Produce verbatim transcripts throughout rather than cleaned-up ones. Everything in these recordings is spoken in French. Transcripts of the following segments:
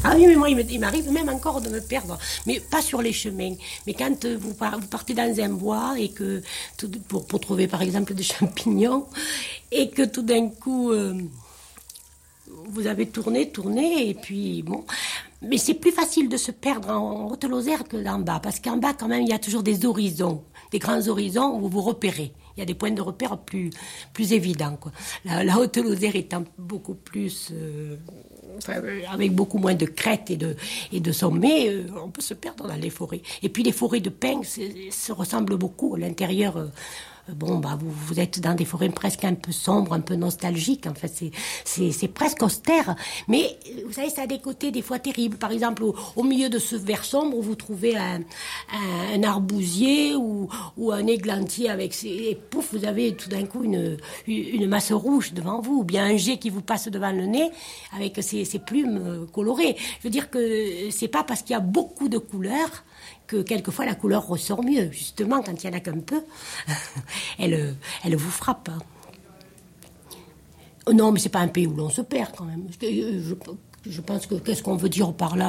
Ah oui, mais moi, il, me, il m'arrive même encore de me perdre, mais pas sur les chemins. Mais quand euh, vous, par, vous partez dans un bois et que tout, pour, pour trouver par exemple des champignons et que tout d'un coup euh, vous avez tourné, tourné et puis bon. Mais c'est plus facile de se perdre en Haute-Lozère que d'en bas, parce qu'en bas quand même il y a toujours des horizons, des grands horizons où vous vous repérez. Il y a des points de repère plus plus évidents, quoi. La, la Haute-Lozère étant beaucoup plus euh, Enfin, avec beaucoup moins de crêtes et de, et de sommets, euh, on peut se perdre dans les forêts. Et puis les forêts de pins se ressemblent beaucoup. À l'intérieur, euh, bon, bah, vous, vous êtes dans des forêts presque un peu sombres, un peu nostalgiques. En fait, c'est, c'est, c'est presque austère. Mais vous savez, ça a des côtés des fois terribles. Par exemple, au, au milieu de ce vert sombre, vous trouvez un, un, un arbousier ou, ou un églantier avec ses... Et pouf, vous avez tout d'un coup une, une masse rouge devant vous, ou bien un jet qui vous passe devant le nez avec ses, ses plumes colorées. Je veux dire que c'est pas parce qu'il y a beaucoup de couleurs que quelquefois la couleur ressort mieux. Justement, quand il n'y en a qu'un peu, elle, elle vous frappe. Non, mais c'est pas un pays où l'on se perd quand même. Je, je pense que qu'est-ce qu'on veut dire par là ?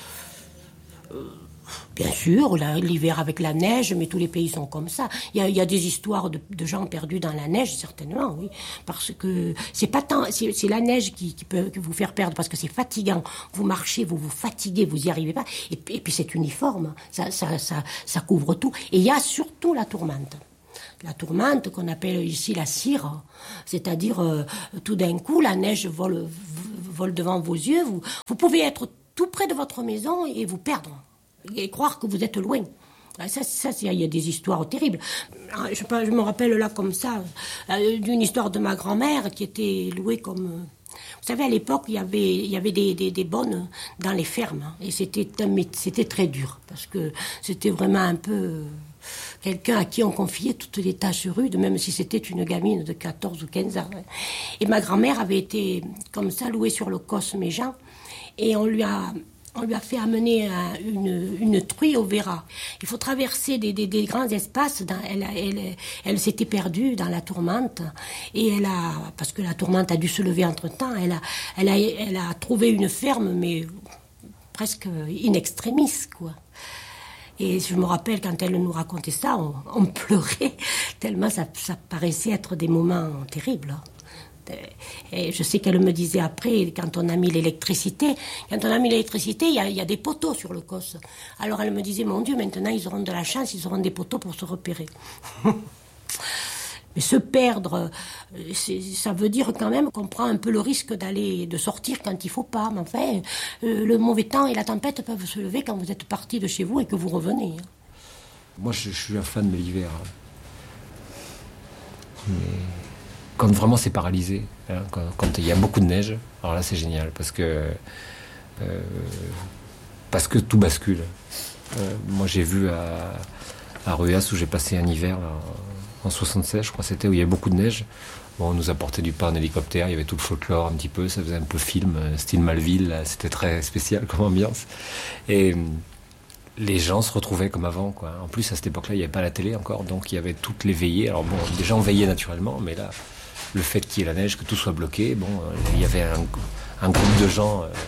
Bien sûr, là, l'hiver avec la neige, mais tous les pays sont comme ça. Il y a, il y a des histoires de, de gens perdus dans la neige, certainement, oui, parce que c'est pas tant, c'est, c'est la neige qui, qui peut vous faire perdre, parce que c'est fatigant. Vous marchez, vous vous fatiguez, vous y arrivez pas, et, et puis c'est uniforme, ça, ça, ça, ça couvre tout. Et il y a surtout la tourmente. La tourmente, qu'on appelle ici la cire, c'est-à-dire euh, tout d'un coup, la neige vole, vole devant vos yeux. Vous, vous pouvez être tout près de votre maison et vous perdre. Et croire que vous êtes loin. Ça, ça, il y a des histoires terribles. Je, je me rappelle là comme ça euh, d'une histoire de ma grand-mère qui était louée comme... Euh, vous savez, à l'époque, il y avait, il y avait des, des, des bonnes dans les fermes. Hein, et c'était, c'était très dur, parce que c'était vraiment un peu... Euh, quelqu'un à qui on confiait toutes les tâches rudes, même si c'était une gamine de quatorze ou quinze ans. Et ma grand-mère avait été comme ça louée sur le Cos Méjean, et on lui a... On lui a fait amener un, une, une truie au Véra. Il faut traverser des, des, des grands espaces. Dans, elle, elle, elle s'était perdue dans la tourmente. Et elle a, parce que la tourmente a dû se lever entre-temps, elle a, elle a, elle a trouvé une ferme, mais presque in extremis, quoi. Et je me rappelle, quand elle nous racontait ça, on, on pleurait, tellement ça, ça paraissait être des moments terribles. Et je sais qu'elle me disait après, quand on a mis l'électricité, quand on a mis l'électricité, il y a, il y a des poteaux sur le Cos. Alors elle me disait, mon Dieu, maintenant ils auront de la chance, ils auront des poteaux pour se repérer. Mais se perdre, c'est, ça veut dire quand même qu'on prend un peu le risque d'aller, de sortir quand il faut pas. Mais enfin, euh, le mauvais temps et la tempête peuvent se lever quand vous êtes parti de chez vous et que vous revenez. Moi, je, je suis un fan de l'hiver. Mais... quand vraiment c'est paralysé, hein, quand, quand il y a beaucoup de neige, alors là c'est génial, parce que euh, parce que tout bascule. Euh, moi j'ai vu à, à Ruas, où j'ai passé un hiver là, en soixante-seize, je crois que c'était, où il y avait beaucoup de neige. Bon, on nous apportait du pain en hélicoptère, il y avait tout le folklore un petit peu, ça faisait un peu film, style Malville, là, c'était très spécial comme ambiance. Et les gens se retrouvaient comme avant, quoi. En plus, à cette époque-là, il n'y avait pas la télé encore, donc il y avait toutes les veillées. Alors bon, les gens veillaient naturellement, mais là, le fait qu'il y ait la neige, que tout soit bloqué, bon, euh, il y avait un, un groupe de gens, euh,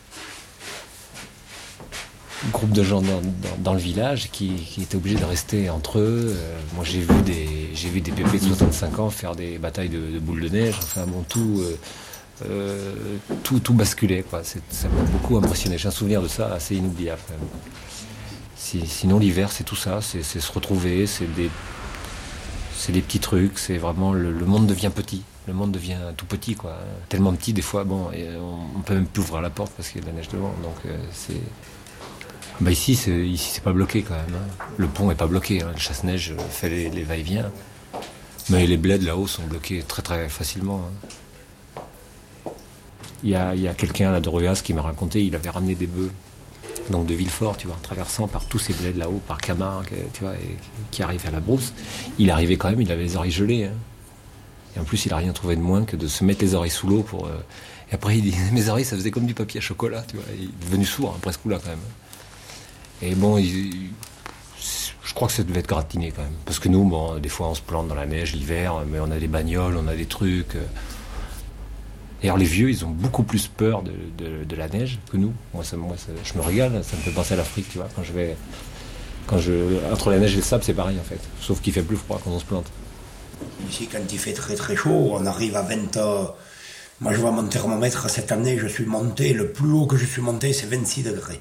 un groupe de gens dans, dans, dans le village qui, qui étaient obligés de rester entre eux. Euh, moi, j'ai vu des, j'ai vu des pépés de soixante-cinq ans faire des batailles de, de boules de neige. Enfin bon, tout, euh, euh, tout, tout basculait, quoi. C'est, ça m'a beaucoup impressionné. J'ai un souvenir de ça assez inoubliable, quand même. Si, sinon, l'hiver, c'est tout ça, c'est, c'est se retrouver, c'est des, c'est des petits trucs, c'est vraiment le, le monde devient petit, le monde devient tout petit, quoi. Tellement petit des fois, bon, et on, on peut même plus ouvrir la porte parce qu'il y a de la neige devant, donc euh, c'est. Bah ici, c'est ici c'est pas bloqué quand même. Hein. Le pont est pas bloqué, hein. Le chasse-neige fait les, les va-et-vient, mais les bleds là-haut sont bloqués très très facilement. Hein. Il y a, il y a quelqu'un là de Ruas qui m'a raconté, il avait ramené des bœufs. Donc de Villefort, tu vois, en traversant par tous ces bleds là-haut, par Camargue, tu vois, et qui arrive à la brousse, il arrivait quand même, il avait les oreilles gelées. Hein. Et en plus, il n'a rien trouvé de moins que de se mettre les oreilles sous l'eau pour. Euh... Et après, il dit, mes oreilles, ça faisait comme du papier à chocolat, tu vois. Il est devenu sourd, hein, presque là quand même. Et bon, il... je crois que ça devait être gratiné quand même, parce que nous, bon, des fois, on se plante dans la neige l'hiver, mais on a des bagnoles, on a des trucs. Et alors les vieux, ils ont beaucoup plus peur de, de, de la neige que nous. Moi, ça, moi ça, je me régale, ça me fait penser à l'Afrique, tu vois. Quand je vais, quand je, entre la neige et le sable, c'est pareil en fait. Sauf qu'il fait plus froid quand on se plante. Ici, quand il fait très très chaud, on arrive à vingt... Euh, moi, je vois mon thermomètre cette année, je suis monté, le plus haut que je suis monté, c'est vingt-six degrés.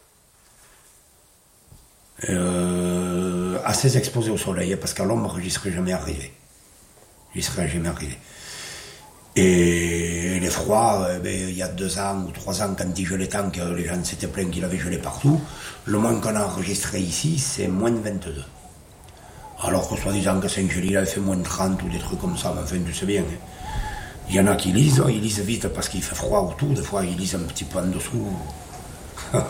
Euh, assez exposé au soleil, parce qu'à l'ombre, j'y serais jamais arrivé. J'y serais jamais arrivé. Et les froids, eh ben, il y a deux ans ou trois ans, quand il gelait tant que les gens s'étaient plaints qu'il avait gelé partout, le moins qu'on a enregistré ici, c'est moins de vingt-deux. Alors que soi-disant que Saint-Gély, il avait fait moins de trente ou des trucs comme ça, mais enfin, tu sais bien. Il y en a qui lisent, ils lisent vite parce qu'il fait froid autour, des fois ils lisent un petit peu en dessous.